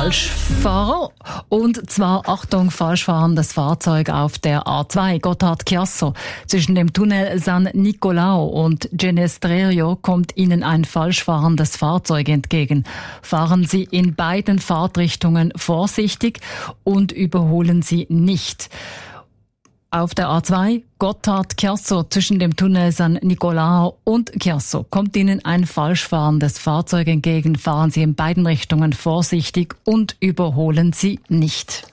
Falschfahrer. Und zwar, Achtung, falschfahrendes Fahrzeug auf der A2 Gotthard-Chiasso. Zwischen dem Tunnel San Nicolao und Genestrerio kommt Ihnen ein falschfahrendes Fahrzeug entgegen. Fahren Sie in beiden Fahrtrichtungen vorsichtig und überholen Sie nicht. Auf der A2 Gotthard-Chiasso zwischen dem Tunnel San Nicolao und Chiasso kommt Ihnen ein falschfahrendes Fahrzeug entgegen. Fahren Sie in beiden Richtungen vorsichtig und überholen Sie nicht.